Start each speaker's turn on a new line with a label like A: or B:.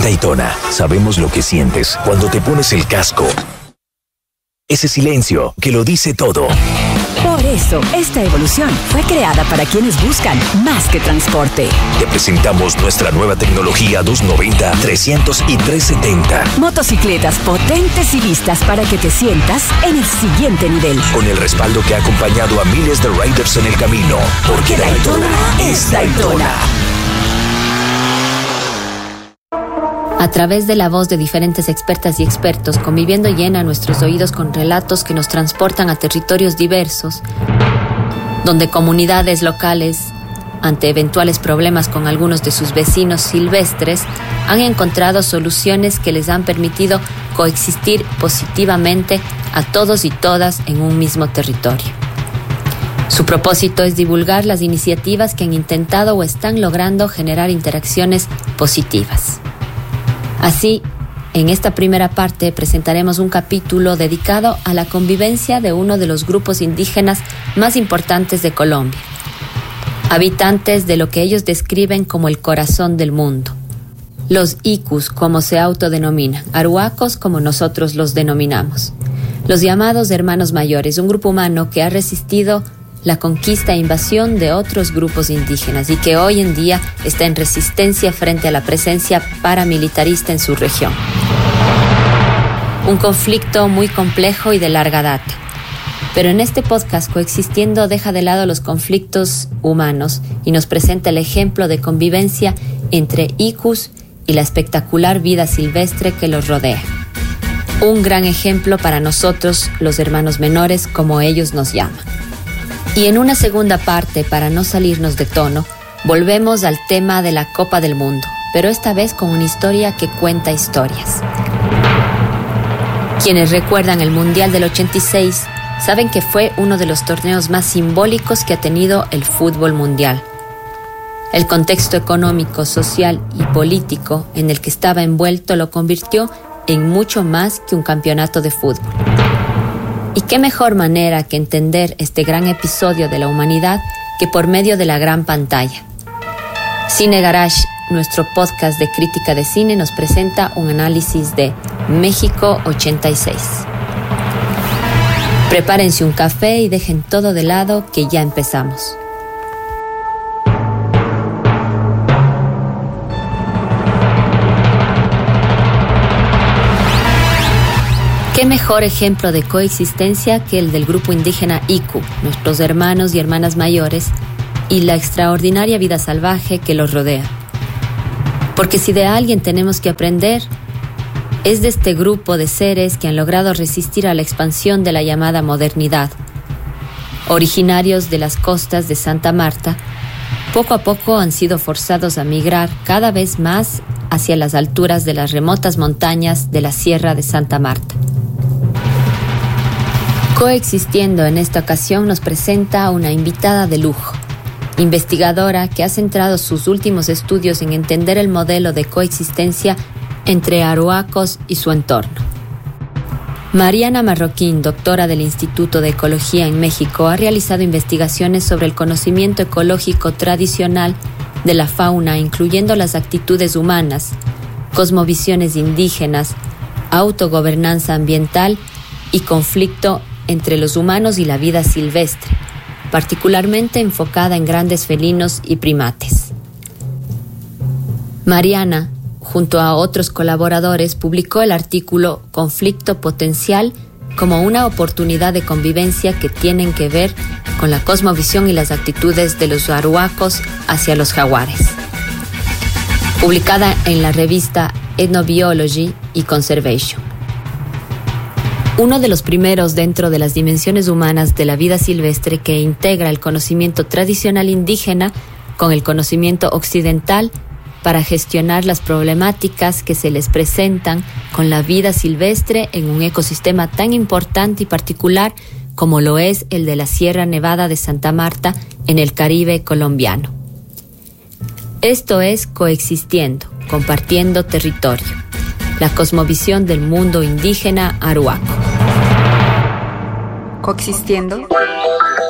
A: Daytona sabemos lo que sientes cuando te pones el casco. Ese silencio que lo dice todo.
B: Por eso, esta evolución fue creada para quienes buscan más que transporte.
A: Te presentamos nuestra nueva tecnología 290, 300 y 370.
B: Motocicletas potentes y listas para que te sientas en el siguiente nivel.
A: Con el respaldo que ha acompañado a miles de riders en el camino. Porque Daytona es Daytona.
C: A través de la voz de diferentes expertas y expertos, conviviendo llena nuestros oídos con relatos que nos transportan a territorios diversos, donde comunidades locales, ante eventuales problemas con algunos de sus vecinos silvestres, han encontrado soluciones que les han permitido coexistir positivamente a todos y todas en un mismo territorio. Su propósito es divulgar las iniciativas que han intentado o están logrando generar interacciones positivas. Así, en esta primera parte presentaremos un capítulo dedicado a la convivencia de uno de los grupos indígenas más importantes de Colombia, habitantes de lo que ellos describen como el corazón del mundo. Los Icus, como se autodenominan, Arhuacos, como nosotros los denominamos. Los llamados hermanos mayores, un grupo humano que ha resistido la conquista e invasión de otros grupos indígenas y que hoy en día está en resistencia frente a la presencia paramilitarista en su región. Un conflicto muy complejo y de larga data. Pero en este podcast, Coexistiendo deja de lado los conflictos humanos y nos presenta el ejemplo de convivencia entre Icus y la espectacular vida silvestre que los rodea. Un gran ejemplo para nosotros, los hermanos menores, como ellos nos llaman. Y en una segunda parte, para no salirnos de tono, volvemos al tema de la Copa del Mundo, pero esta vez con una historia que cuenta historias. Quienes recuerdan el Mundial del 86 saben que fue uno de los torneos más simbólicos que ha tenido el fútbol mundial. El contexto económico, social y político en el que estaba envuelto lo convirtió en mucho más que un campeonato de fútbol. Y qué mejor manera que entender este gran episodio de la humanidad que por medio de la gran pantalla. Cine Garage, nuestro podcast de crítica de cine, nos presenta un análisis de México 86. Prepárense un café y dejen todo de lado que ya empezamos. ¿Qué mejor ejemplo de coexistencia que el del grupo indígena Iku, nuestros hermanos y hermanas mayores, y la extraordinaria vida salvaje que los rodea? Porque si de alguien tenemos que aprender, es de este grupo de seres que han logrado resistir a la expansión de la llamada modernidad. Originarios de las costas de Santa Marta, poco a poco han sido forzados a migrar cada vez más hacia las alturas de las remotas montañas de la Sierra de Santa Marta. Coexistiendo en esta ocasión nos presenta a una invitada de lujo, investigadora que ha centrado sus últimos estudios en entender el modelo de coexistencia entre arhuacos y su entorno. Mariana Marroquín, doctora del Instituto de Ecología en México, ha realizado investigaciones sobre el conocimiento ecológico tradicional de la fauna, incluyendo las actitudes humanas, cosmovisiones indígenas, autogobernanza ambiental y conflicto entre los humanos y la vida silvestre, particularmente enfocada en grandes felinos y primates. Mariana, junto a otros colaboradores, publicó el artículo Conflicto Potencial como una oportunidad de convivencia que tienen que ver con la cosmovisión y las actitudes de los arhuacos hacia los jaguares. Publicada en la revista Ethnobiology y Conservation. Uno de los primeros dentro de las dimensiones humanas de la vida silvestre que integra el conocimiento tradicional indígena con el conocimiento occidental para gestionar las problemáticas que se les presentan con la vida silvestre en un ecosistema tan importante y particular como lo es el de la Sierra Nevada de Santa Marta en el Caribe colombiano. Esto es Coexistiendo, compartiendo territorio, la cosmovisión del mundo indígena arhuaco.
D: Coexistiendo